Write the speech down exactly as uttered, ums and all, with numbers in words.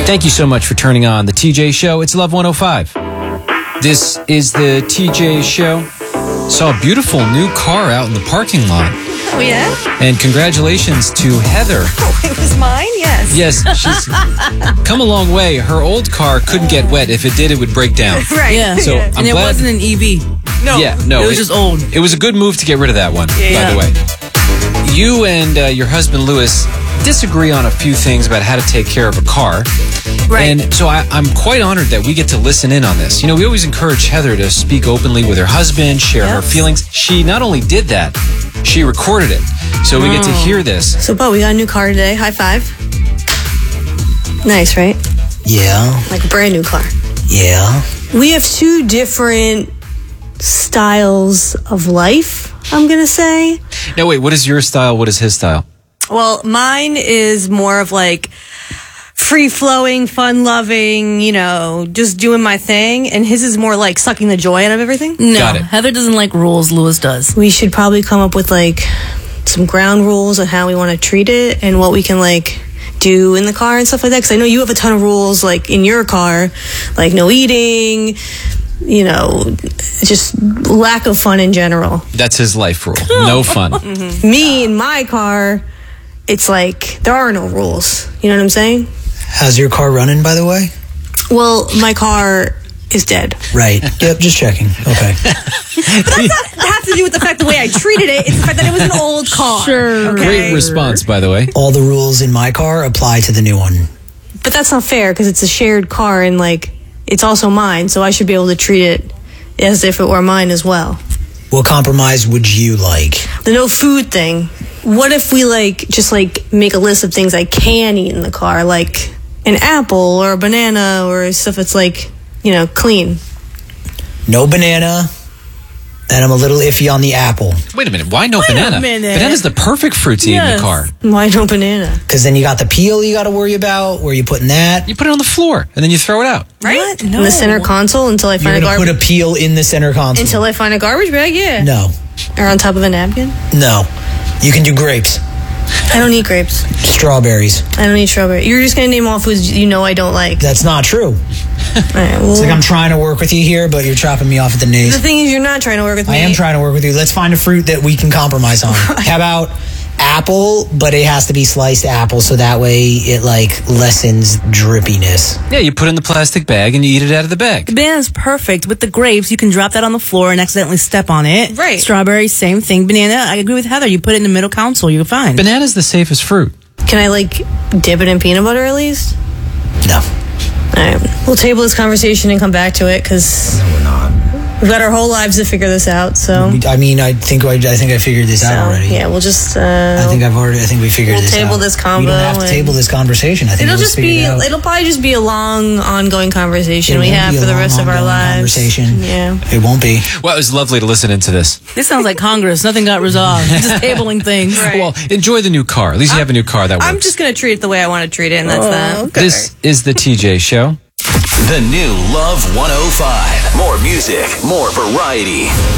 Thank you so much for turning on the T J Show. It's Love one oh five. This is the T J Show. Saw a beautiful new car out in the parking lot. Oh, yeah? And congratulations to Heather. Oh, it was mine? Yes. Yes, she's come a long way. Her old car couldn't get wet. If it did, it would break down. Right. Yeah. So Yeah. I'm and it glad. wasn't an E V. No. Yeah, no. It was just old. It was a good move to get rid of that one, Yeah. by the way. You and uh, your husband, Lewis, disagree on a few things about how to take care of a car. Right. And so I, I'm quite honored that we get to listen in on this. You know, we always encourage Heather to speak openly with her husband, share her Yes. feelings. She not only did that, she recorded it. So we get to hear this. So, Bo, we got a new car today. High five. Nice, right? Yeah, Like a brand new car. yeah. We have two different styles of life, I'm going to say. Now, wait, what is your style? What is his style? Well, mine is more of like free-flowing, fun-loving, you know, just doing my thing. And his is more like sucking the joy out of everything. No, Got it. Heather doesn't like rules. Lewis does. We should probably come up with like some ground rules on how we want to treat it and what we can like do in the car and stuff like that. Because I know you have a ton of rules like in your car, like no eating, you know, just lack of fun in general. That's his life rule. No fun. Me in my car, it's like there are no rules. You know what I'm saying? How's your car running, by the way? Well, my car is dead. Right. Yep, just checking. Okay. That has to do with the fact the way I treated it. It's the fact that it was an old car. Sure. Okay? Great response, by the way. All the rules in my car apply to the new one. But that's not fair because it's a shared car and like it's also mine, so I should be able to treat it as if it were mine as well. What compromise would you like? The no food thing. What if we like just like make a list of things I can eat in the car, like an apple or a banana or stuff that's like, you know, clean. No banana, and I'm a little iffy on the apple. Wait a minute. Why no Wait a banana? minute. Banana's the perfect fruit to eat in Yes. the car. Why no banana? Because then you got the peel you got to worry about. Where you putting that? You put it on the floor and then you throw it out. Right? What? In No. the center console until I You're find a going to put garbage a peel in the center console. until I find a garbage bag, yeah. No, Or on top of a napkin. no. You can do grapes, I don't eat grapes. strawberries. I don't eat strawberry. You're just gonna name all foods you know I don't like. That's not true. All right, well, It's like I'm trying to work with you here, but you're chopping me off at the the knees. thing is, you're not trying to work with me. I am trying to work with you. Let's find a fruit that we can compromise on. How about apple, but it has to be sliced apple so that way it like lessens drippiness. Yeah, you put it in the plastic bag and you eat it out of the bag. The banana's perfect. With the grapes, you can drop that on the floor and accidentally step on it. Right. Strawberry, same thing. Banana, I agree with Heather. You put it in the middle console, you're fine. Banana's the safest fruit. Can I like dip it in peanut butter at least? No. All right, we'll table this conversation and come back to it because No, we're not. we've got our whole lives to figure this out. So, I mean, I think I, I think I figured this so out already. yeah, we'll just. Uh, I think I've already. I think we figured We'll this out. table this We combo don't have to and- table this conversation. I think It'll we'll just figure be. it out. It'll probably just be a long, ongoing conversation It we won't have be a for the long, rest of our ongoing lives. Conversation. Yeah. It won't be. Well, it was lovely to listen into this. This sounds like Congress. Nothing got resolved. Just tabling things. Right. Well, enjoy the new car. At least you have a new car that works. I'm just gonna treat it the way I want to treat it, and that's that. This is the T J Show. The new Love one oh five. More music, more variety.